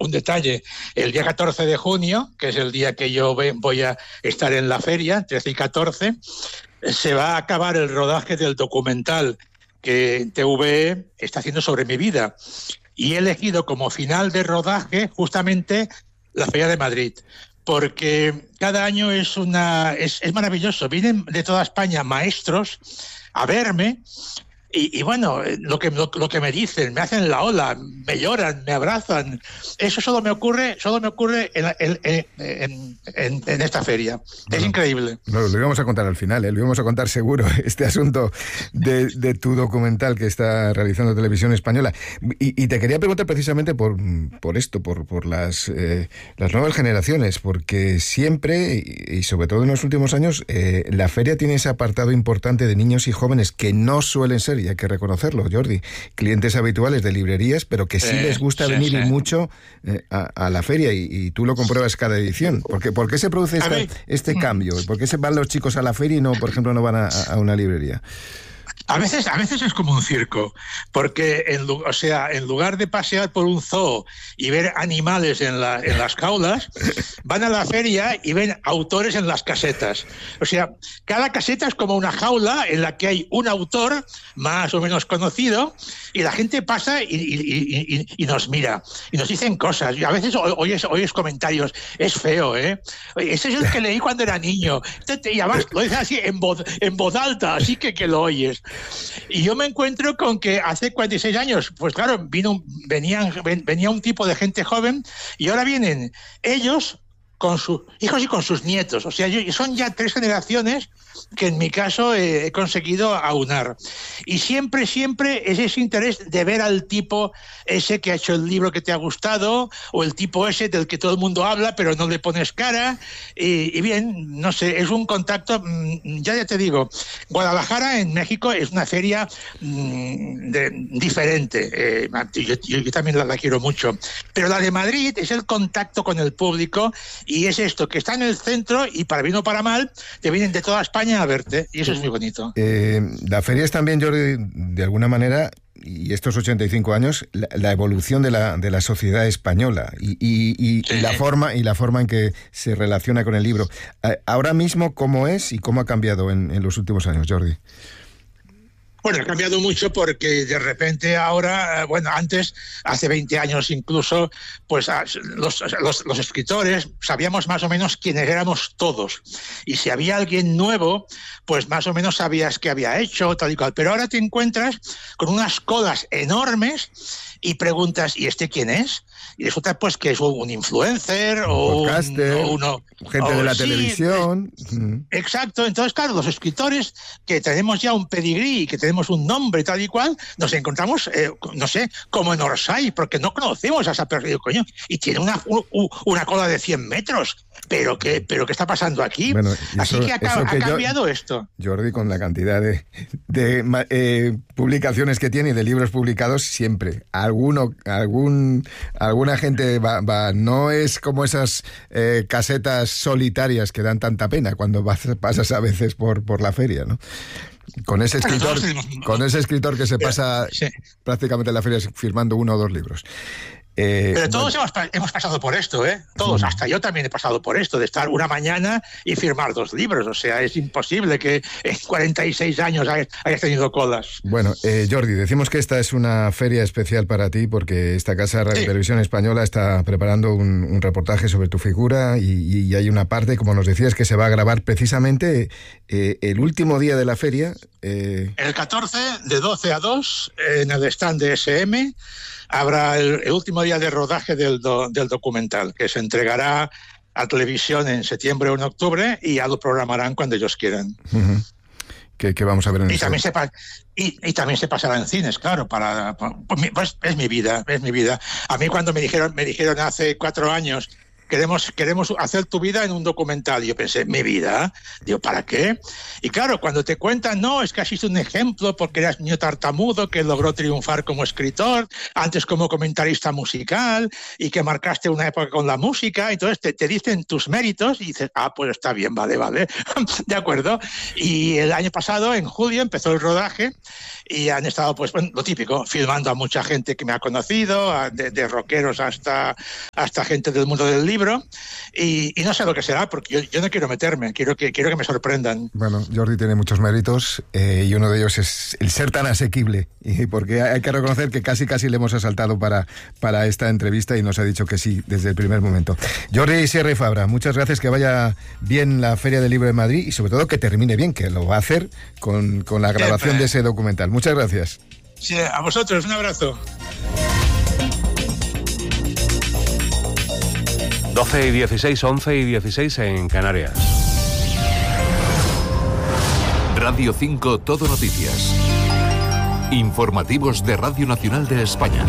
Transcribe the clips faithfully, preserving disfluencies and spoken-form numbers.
un detalle. El día catorce de junio, que es el día que yo voy a estar en la feria, trece y catorce, se va a acabar el rodaje del documental que T V E está haciendo sobre mi vida. Y he elegido como final de rodaje justamente la Feria de Madrid, porque cada año es una es, es maravilloso. Vienen de toda España maestros a verme. Y, y bueno, lo que, lo, lo que me dicen, me hacen la ola, me lloran, me abrazan. Eso solo me ocurre, solo me ocurre en, en, en, en, en esta feria. Bueno, es increíble. Lo, lo íbamos a contar al final, ¿eh? Lo íbamos a contar seguro, este asunto de, de tu documental que está realizando Televisión Española. Y, y te quería preguntar precisamente por, por esto, por, por las, eh, las nuevas generaciones, porque siempre, y, y sobre todo en los últimos años, eh, la feria tiene ese apartado importante de niños y jóvenes que no suelen ser, y hay que reconocerlo, Jordi, clientes habituales de librerías, pero que sí, sí les gusta sí, venir sí. y mucho eh, a, a la feria, y, y tú lo compruebas cada edición. ¿Por qué, por qué se produce esta, este cambio? ¿Por qué se van los chicos a la feria y no, por ejemplo, no van a, a una librería? A veces, a veces es como un circo, porque en, o sea, en lugar de pasear por un zoo y ver animales en, la, en las jaulas, van a la feria y ven autores en las casetas. O sea, cada caseta es como una jaula en la que hay un autor más o menos conocido y la gente pasa y, y, y, y nos mira y nos dicen cosas. Y a veces oyes, oyes comentarios, es feo, ¿eh? Ese es el que leí cuando era niño. Y además lo dices así en voz, en voz alta, así que que lo oyes. Y yo me encuentro con que hace cuarenta y seis años, pues claro, vino, venían, venía un tipo de gente joven y ahora vienen ellos con sus hijos y con sus nietos. O sea, yo, son ya tres generaciones que en mi caso eh, he conseguido aunar. Y siempre, siempre es ese interés de ver al tipo ese que ha hecho el libro que te ha gustado, o el tipo ese del que todo el mundo habla pero no le pones cara. Y, y bien, no sé, es un contacto, ya ya te digo, Guadalajara en México es una feria mmm, de, diferente. Eh, yo, yo, yo también la, la quiero mucho. Pero la de Madrid es el contacto con el público. Y es esto, que está en el centro y para bien o para mal, te vienen de toda España a verte. Y eso es muy bonito. Eh, la feria es también, Jordi, de alguna manera, y estos ochenta y cinco años, la, la evolución de la, de la sociedad española y, y, y, sí. y, la forma, y la forma en que se relaciona con el libro. Ahora mismo, ¿cómo es y cómo ha cambiado en, en los últimos años, Jordi? Bueno, ha cambiado mucho porque de repente ahora, bueno, antes, hace veinte años incluso, pues los, los, los escritores sabíamos más o menos quiénes éramos todos. Y si había alguien nuevo, pues más o menos sabías qué había hecho, tal y cual. Pero ahora te encuentras con unas colas enormes y preguntas, ¿y este quién es? Y resulta pues que es un influencer un o, podcaster, un, o uno... gente o, de la sí, televisión. Exacto. Entonces, claro, los escritores que tenemos ya un pedigrí, que tenemos un nombre tal y cual, nos encontramos, eh, no sé, como en Orsay, porque no conocemos a esa persona, coño, y tiene una, un, una cola de cien metros. ¿Pero qué, pero qué está pasando aquí? Bueno, eso, Así que ha, ha cambiado yo, esto. Jordi, con la cantidad de, de eh, publicaciones que tiene y de libros publicados, siempre alguno, algún, alguna gente va, va no es como esas eh, casetas solitarias que dan tanta pena cuando vas, pasas a veces por, por la feria, ¿no? Con ese escritor, con ese escritor que se pasa sí. prácticamente en la feria firmando uno o dos libros. Eh, Pero todos bueno. hemos, hemos pasado por esto, ¿eh? Todos, sí. hasta yo también he pasado por esto, de estar una mañana y firmar dos libros. O sea, es imposible que en cuarenta y seis años hayas, hayas tenido colas. Bueno, eh, Jordi, decimos que esta es una feria especial para ti porque esta casa Radio sí. Televisión Española está preparando un, un reportaje sobre tu figura y, y hay una parte, como nos decías, que se va a grabar precisamente eh, el último día de la feria. Eh... El catorce, de doce a dos, en el stand de ese eme, habrá el, el último día de rodaje del, do, del documental, que se entregará a televisión en septiembre o en octubre y ya lo programarán cuando ellos quieran. Uh-huh. ¿Qué, qué vamos a ver en y el también se pa- y, y también se pasará en cines, claro, para, para pues es mi vida, es mi vida. A mí cuando me dijeron, me dijeron hace cuatro años queremos, queremos hacer tu vida en un documental. Y yo pensé, ¿mi vida? Digo, ¿para qué? Y claro, cuando te cuentan, no, es que has sido un ejemplo porque eras niño tartamudo que logró triunfar como escritor, antes como comentarista musical y que marcaste una época con la música, entonces te, te dicen tus méritos y dices, ah, pues está bien, vale, vale, de acuerdo. Y el año pasado, en julio, empezó el rodaje y han estado, pues, bueno, lo típico, filmando a mucha gente que me ha conocido, a, de, de rockeros hasta, hasta gente del mundo del libro, y, y no sé lo que será, porque yo, yo no quiero meterme, quiero que, quiero que me sorprendan. Bueno, Jordi tiene muchos méritos eh, y uno de ellos es el ser tan asequible, y porque hay que reconocer que casi casi le hemos asaltado para, para esta entrevista y nos ha dicho que sí desde el primer momento. Jordi Sierra y Fabra, muchas gracias, que vaya bien la Feria del Libro de Madrid y sobre todo que termine bien, que lo va a hacer con, con la grabación de ese documental. Muchas gracias. Sí, a vosotros, un abrazo. doce y dieciséis, once y dieciséis en Canarias. Radio cinco Todo Noticias. Informativos de Radio Nacional de España.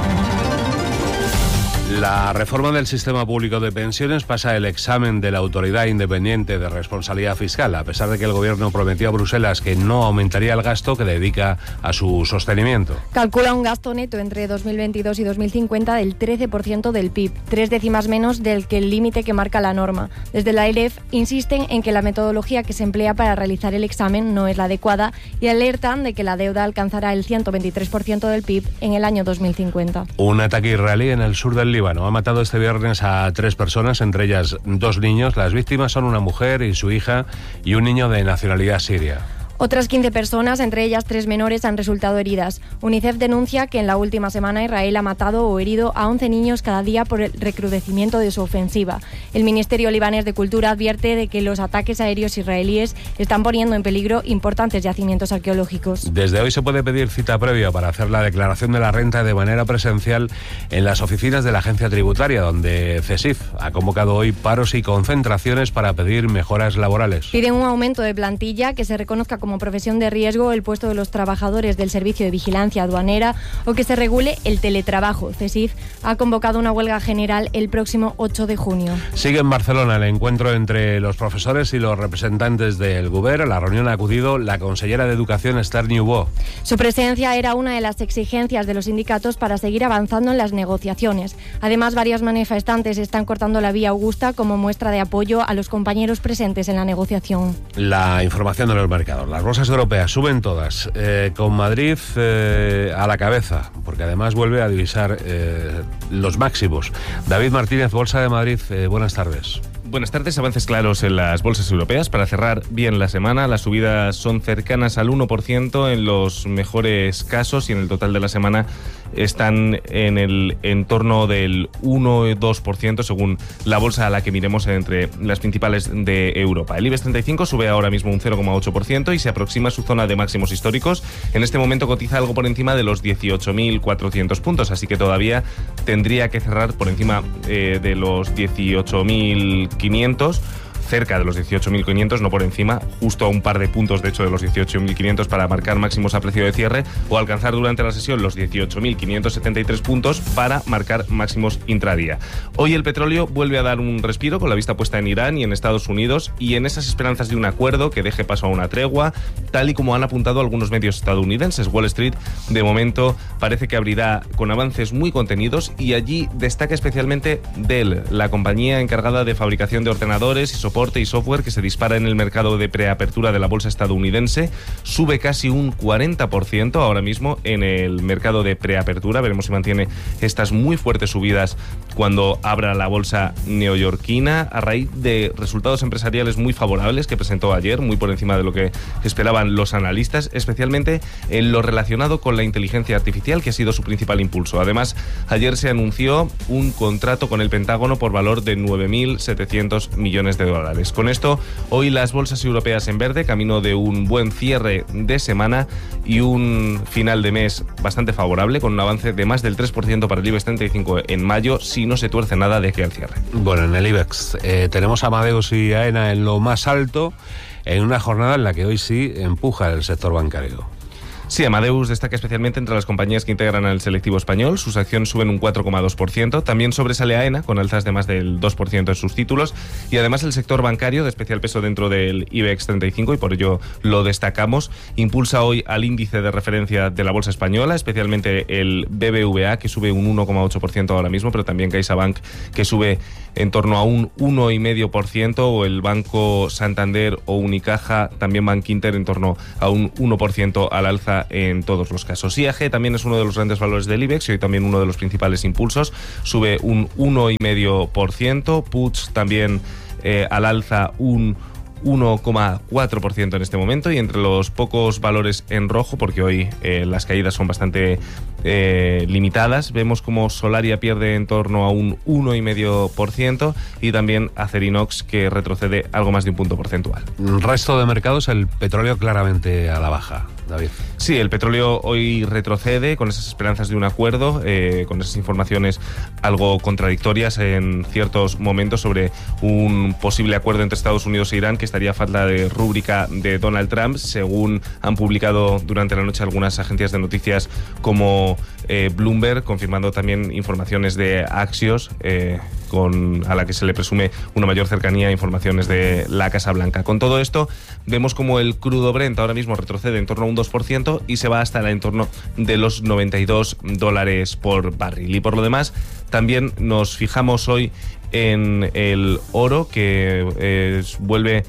La reforma del sistema público de pensiones pasa el examen de la Autoridad Independiente de Responsabilidad Fiscal, a pesar de que el Gobierno prometió a Bruselas que no aumentaría el gasto que dedica a su sostenimiento. Calcula un gasto neto entre dos mil veintidós y dos mil cincuenta del trece por ciento del P I B, tres décimas menos del que el límite que marca la norma. Desde la A I R E F insisten en que la metodología que se emplea para realizar el examen no es la adecuada y alertan de que la deuda alcanzará el ciento veintitrés por ciento del P I B en el año dos mil cincuenta. Un ataque israelí en el sur del Líbano ha matado este viernes a tres personas, entre ellas dos niños. Las víctimas son una mujer y su hija y un niño de nacionalidad siria. Otras quince personas, entre ellas tres menores, han resultado heridas. UNICEF denuncia que en la última semana Israel ha matado o herido a once niños cada día por el recrudecimiento de su ofensiva. El Ministerio Libanés de Cultura advierte de que los ataques aéreos israelíes están poniendo en peligro importantes yacimientos arqueológicos. Desde hoy se puede pedir cita previa para hacer la declaración de la renta de manera presencial en las oficinas de la Agencia Tributaria, donde CESIF ha convocado hoy paros y concentraciones para pedir mejoras laborales. Piden un aumento de plantilla, que se reconozca como como profesión de riesgo el puesto de los trabajadores del Servicio de Vigilancia Aduanera o que se regule el teletrabajo. CESIF ha convocado una huelga general el próximo ocho de junio. Sigue en Barcelona el encuentro entre los profesores y los representantes del Govern. A la reunión ha acudido la consellera de Educación, Esther Niubó. Su presencia era una de las exigencias de los sindicatos para seguir avanzando en las negociaciones. Además, varios manifestantes están cortando la vía Augusta como muestra de apoyo a los compañeros presentes en la negociación. La información de los mercados. Las bolsas europeas suben todas, eh, con Madrid eh, a la cabeza, porque además vuelve a divisar eh, los máximos. David Martínez, Bolsa de Madrid, eh, buenas tardes. Buenas tardes, avances claros en las bolsas europeas para cerrar bien la semana. Las subidas son cercanas al uno por ciento en los mejores casos y en el total de la semana están en el entorno del uno o dos por ciento según la bolsa a la que miremos entre las principales de Europa. El IBEX treinta y cinco sube ahora mismo un cero coma ocho por ciento y se aproxima a su zona de máximos históricos. En este momento cotiza algo por encima de los dieciocho mil cuatrocientos puntos, así que todavía tendría que cerrar por encima eh, de los dieciocho mil quinientos, cerca de los dieciocho mil quinientos, no por encima, justo a un par de puntos de hecho de los dieciocho mil quinientos para marcar máximos a precio de cierre, o alcanzar durante la sesión los dieciocho mil quinientos setenta y tres puntos para marcar máximos intradía. Hoy el petróleo vuelve a dar un respiro con la vista puesta en Irán y en Estados Unidos y en esas esperanzas de un acuerdo que deje paso a una tregua, tal y como han apuntado algunos medios estadounidenses. Wall Street de momento parece que abrirá con avances muy contenidos y allí destaca especialmente Dell, la compañía encargada de fabricación de ordenadores y soporte y software que se dispara en el mercado de preapertura de la bolsa estadounidense. Sube casi un cuarenta por ciento ahora mismo en el mercado de preapertura. Veremos si mantiene estas muy fuertes subidas cuando abra la bolsa neoyorquina a raíz de resultados empresariales muy favorables que presentó ayer, muy por encima de lo que esperaban los analistas, especialmente en lo relacionado con la inteligencia artificial, que ha sido su principal impulso. Además, ayer se anunció un contrato con el Pentágono por valor de nueve mil setecientos millones de dólares. Con esto, hoy las bolsas europeas en verde, camino de un buen cierre de semana y un final de mes bastante favorable, con un avance de más del tres por ciento para el IBEX treinta y cinco en mayo, si no se tuerce nada de aquí al cierre. Bueno, en el IBEX eh, tenemos a Amadeus y AENA en lo más alto, en una jornada en la que hoy sí empuja el sector bancario. Sí, Amadeus destaca especialmente entre las compañías que integran al selectivo español. Sus acciones suben un cuatro coma dos por ciento. También sobresale AENA, con alzas de más del dos por ciento en sus títulos. Y además el sector bancario, de especial peso dentro del IBEX treinta y cinco, y por ello lo destacamos, impulsa hoy al índice de referencia de la bolsa española, especialmente el B B V A, que sube un uno coma ocho por ciento ahora mismo, pero también CaixaBank, que sube en torno a un uno coma cinco por ciento, o el Banco Santander o Unicaja, también Bankinter, en torno a un uno por ciento al alza en todos los casos. I A G también es uno de los grandes valores del IBEX y hoy también uno de los principales impulsos, sube un uno coma cinco por ciento, Puig también eh, al alza un uno coma cuatro por ciento en este momento, y entre los pocos valores en rojo, porque hoy eh, las caídas son bastante eh, limitadas, vemos como Solaria pierde en torno a un uno coma cinco por ciento y también Acerinox, que retrocede algo más de un punto porcentual. Resto de mercados, el petróleo claramente a la baja, David. Sí, el petróleo hoy retrocede con esas esperanzas de un acuerdo, eh, con esas informaciones algo contradictorias en ciertos momentos sobre un posible acuerdo entre Estados Unidos e Irán, que estaría a falta de rúbrica de Donald Trump, según han publicado durante la noche algunas agencias de noticias como eh, Bloomberg, confirmando también informaciones de Axios, eh, con, a la que se le presume una mayor cercanía a informaciones de la Casa Blanca. Con todo esto, vemos como el crudo Brent ahora mismo retrocede en torno a un dos por ciento y se va hasta el entorno de los noventa y dos dólares por barril. Y por lo demás, también nos fijamos hoy en el oro, que eh, vuelve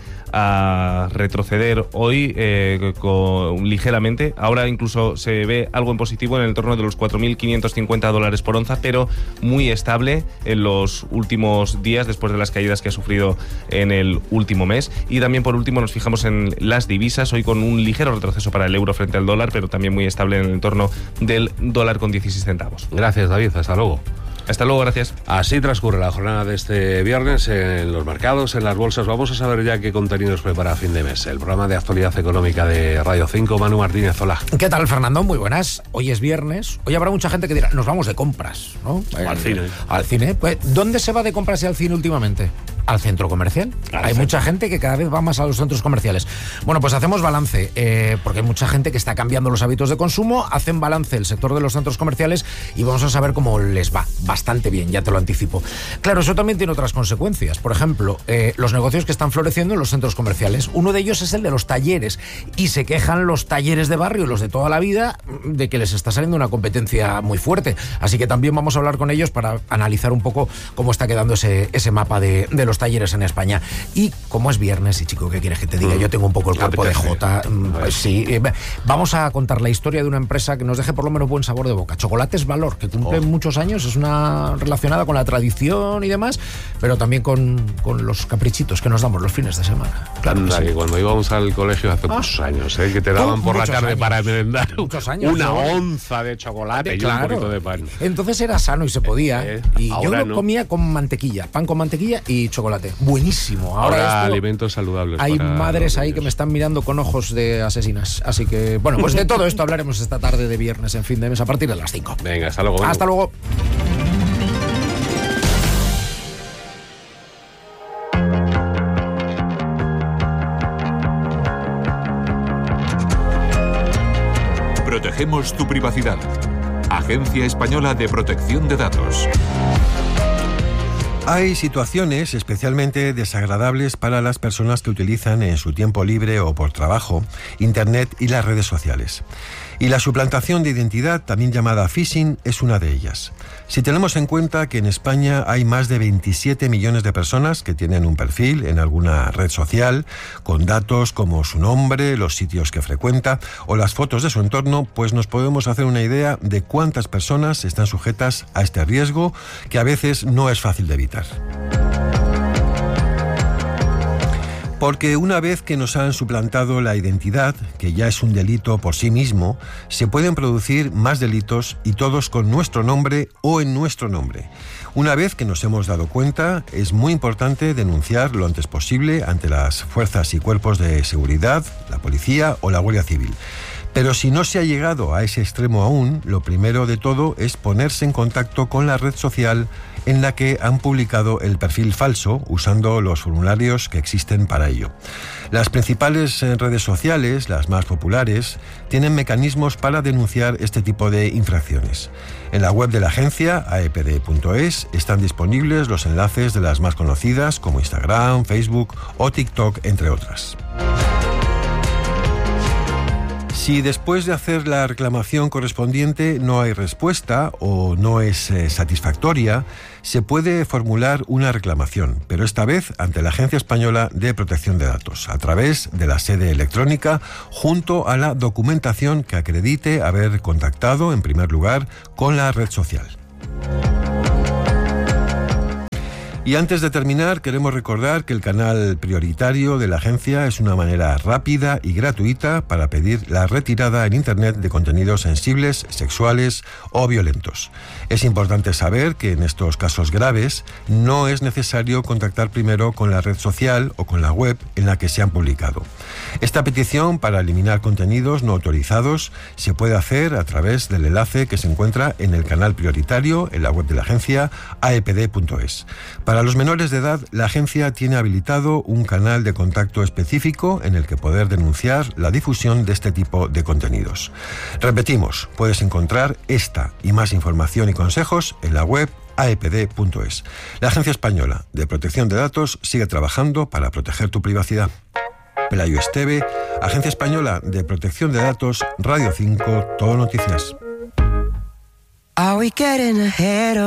a retroceder hoy eh, con, ligeramente. Ahora incluso se ve algo en positivo en el entorno de los cuatro mil quinientos cincuenta dólares por onza, pero muy estable en los últimos días después de las caídas que ha sufrido en el último mes. Y también, por último, nos fijamos en las divisas, hoy con un ligero retroceso para el euro frente al dólar, pero también muy estable en el entorno del dólar con dieciséis centavos. Gracias, David. Hasta luego. Hasta luego, gracias. Así transcurre la jornada de este viernes en los mercados, en las bolsas. Vamos a saber ya qué contenidos prepara a fin de mes. El programa de actualidad económica de Radio cinco, Manu Martínez, hola. ¿Qué tal, Fernando? Muy buenas. Hoy es viernes. Hoy habrá mucha gente que dirá, nos vamos de compras, ¿no? O al cine. Al cine. Pues, ¿dónde se va de compras y al cine últimamente? Al centro comercial. Al hay centro. Mucha gente que cada vez va más a los centros comerciales. Bueno, pues hacemos balance, eh, porque hay mucha gente que está cambiando los hábitos de consumo. Hacen balance el sector de los centros comerciales y vamos a saber cómo les va. Bastante bien, ya te lo anticipo. Claro, eso también tiene otras consecuencias. Por ejemplo, eh, los negocios que están floreciendo en los centros comerciales. Uno de ellos es el de los talleres. Y se quejan los talleres de barrio, los de toda la vida, de que les está saliendo una competencia muy fuerte. Así que también vamos a hablar con ellos para analizar un poco cómo está quedando ese, ese mapa de, de los talleres en España. Y como es viernes, y chico, ¿qué quieres que te diga? Yo tengo un poco el cuerpo de Jota. Pues sí, eh, vamos a contar la historia de una empresa que nos deje por lo menos buen sabor de boca. Chocolates Valor, que cumple oh. muchos años, es una relacionada con la tradición y demás, pero también con, con los caprichitos que nos damos los fines de semana. Claro, que, sí. que cuando íbamos al colegio hace ah. muchos años, ¿eh? que te daban por la tarde años. para merendar años, una ¿no? onza de chocolate de, y claro. un poquito de pan. Entonces era sano y se podía. Eh, y yo lo no. comía con mantequilla, pan con mantequilla y chocolate. Buenísimo. Ahora, Ahora esto, alimentos saludables. Hay madres ahí que me están mirando con ojos de asesinas. Así que, bueno, pues de todo esto hablaremos esta tarde de viernes en fin de mes a partir de las cinco. Venga, hasta luego. Hasta luego. Protegemos tu privacidad. Agencia Española de Protección de Datos. Hay situaciones especialmente desagradables para las personas que utilizan en su tiempo libre o por trabajo Internet y las redes sociales. Y la suplantación de identidad, también llamada phishing, es una de ellas. Si tenemos en cuenta que en España hay más de veintisiete millones de personas que tienen un perfil en alguna red social, con datos como su nombre, los sitios que frecuenta o las fotos de su entorno, pues nos podemos hacer una idea de cuántas personas están sujetas a este riesgo, que a veces no es fácil de evitar. Porque una vez que nos han suplantado la identidad, que ya es un delito por sí mismo, se pueden producir más delitos y todos con nuestro nombre o en nuestro nombre. Una vez que nos hemos dado cuenta, es muy importante denunciar lo antes posible ante las fuerzas y cuerpos de seguridad, la policía o la Guardia Civil. Pero si no se ha llegado a ese extremo aún, lo primero de todo es ponerse en contacto con la red social en la que han publicado el perfil falso, usando los formularios que existen para ello. Las principales redes sociales, las más populares, tienen mecanismos para denunciar este tipo de infracciones. En la web de la agencia, a e p d punto es, están disponibles los enlaces de las más conocidas, como Instagram, Facebook o TikTok, entre otras. Si después de hacer la reclamación correspondiente no hay respuesta o no es eh, satisfactoria, se puede formular una reclamación, pero esta vez ante la Agencia Española de Protección de Datos, a través de la sede electrónica, junto a la documentación que acredite haber contactado, en primer lugar, con la red social. Y antes de terminar, queremos recordar que el canal prioritario de la agencia es una manera rápida y gratuita para pedir la retirada en Internet de contenidos sensibles, sexuales o violentos. Es importante saber que en estos casos graves no es necesario contactar primero con la red social o con la web en la que se han publicado. Esta petición para eliminar contenidos no autorizados se puede hacer a través del enlace que se encuentra en el canal prioritario en la web de la agencia, a e p d punto es. Para los menores de edad, la agencia tiene habilitado un canal de contacto específico en el que poder denunciar la difusión de este tipo de contenidos. Repetimos, puedes encontrar esta y más información y consejos en la web a e p d punto es. La Agencia Española de Protección de Datos sigue trabajando para proteger tu privacidad. Pelayo Esteve, Agencia Española de Protección de Datos, Radio cinco, Todo Noticias.